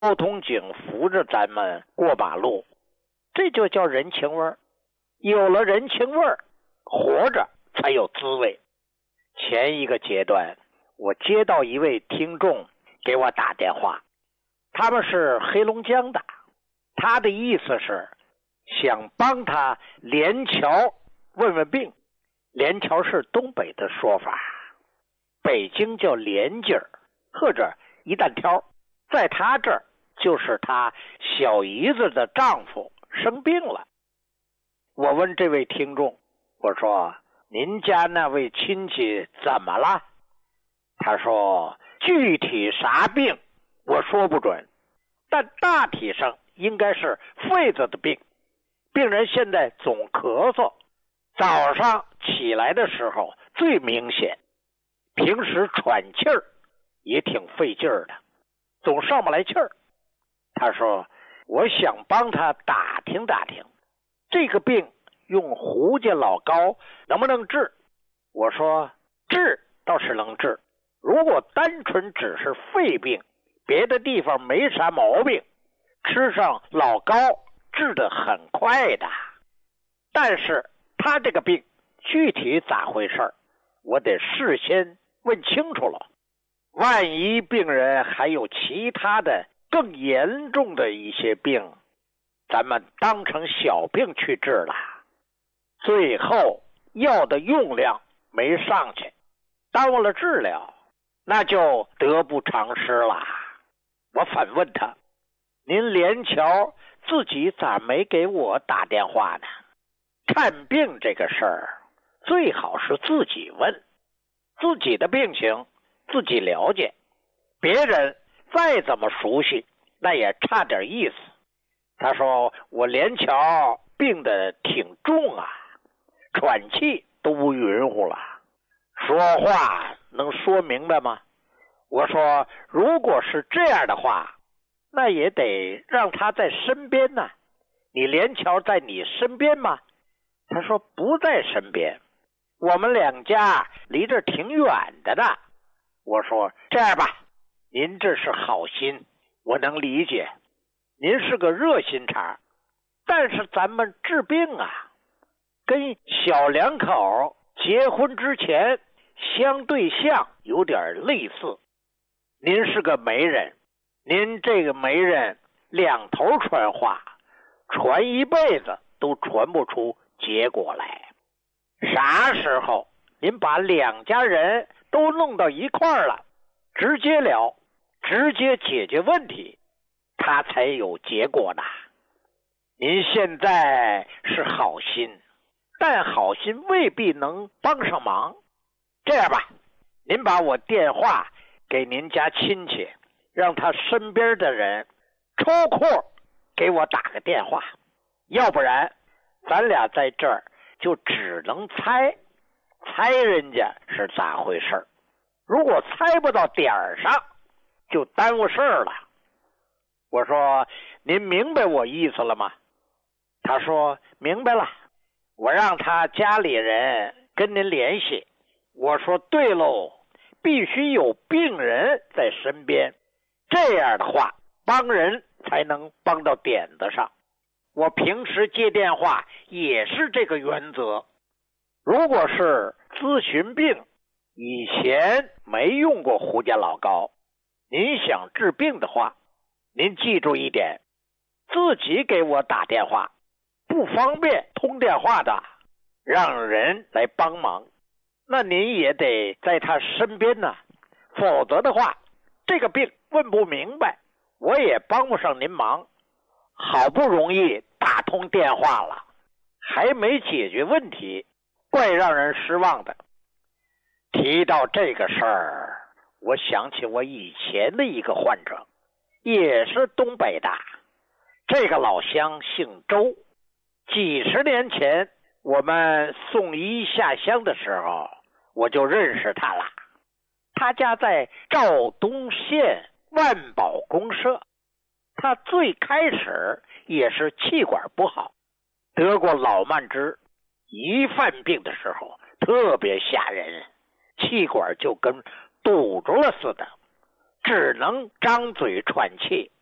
交通警扶着咱们过马路，这就叫人情味儿。有了人情味儿，活着才有滋味。前一个阶段，我接到一位听众给我打电话，他们是黑龙江的，他的意思是想帮他连桥问问病。连桥是东北的说法，北京叫连襟儿或者一担挑，在他这儿就是他小姨子的丈夫生病了。我问这位听众，我说您家那位亲戚怎么了？他说具体啥病我说不准，但大体上应该是肺子的病。病人现在总咳嗽，早上起来的时候最明显，平时喘气儿也挺费劲儿的，总上不来气儿。他说我想帮他打听打听，这个病用胡家老膏能不能治？我说治倒是能治，如果单纯只是肺病，别的地方没啥毛病，吃上老膏治得很快的。但是他这个病具体咋回事，我得事先问清楚了，万一病人还有其他的更严重的一些病，咱们当成小病去治了，最后药的用量没上去，耽误了治疗，那就得不偿失了。我反问他，您连桥自己咋没给我打电话呢？看病这个事儿最好是自己问，自己的病情自己了解，别人再怎么熟悉那也差点意思。他说我连桥病得挺重啊，喘气都不匀乎了，说话能说明白吗？我说如果是这样的话，那也得让他在身边呢。你连桥在你身边吗？他说不在身边，我们两家离这挺远的呢。我说这样吧，您这是好心，我能理解，您是个热心肠，但是咱们治病啊，跟小两口结婚之前相对象有点类似。您是个媒人，您这个媒人两头传话，传一辈子都传不出结果来。啥时候您把两家人都弄到一块儿了，直接聊，直接解决问题，他才有结果呢。您现在是好心，但好心未必能帮上忙。这样吧，您把我电话给您家亲戚，让他身边的人抽空给我打个电话，要不然咱俩在这儿就只能猜人家是咋回事。如果猜不到点儿上，就耽误事儿了。我说您明白我意思了吗？他说明白了，我让他家里人跟您联系。我说对喽，必须有病人在身边，这样的话帮人才能帮到点子上。我平时接电话也是这个原则。如果是咨询病，以前没用过胡家老膏，您想治病的话，您记住一点，自己给我打电话，不方便通电话的，让人来帮忙，那您也得在他身边呢，否则的话，这个病问不明白，我也帮不上您忙。好不容易打通电话了，还没解决问题，怪让人失望的。提到这个事儿，我想起我以前的一个患者，也是东北的，这个老乡姓周。几十年前我们送医下乡的时候，我就认识他了。他家在肇东县万宝公社。他最开始也是气管不好，得过老慢支，一犯病的时候特别吓人，气管就跟堵住了似的，只能张嘴喘气，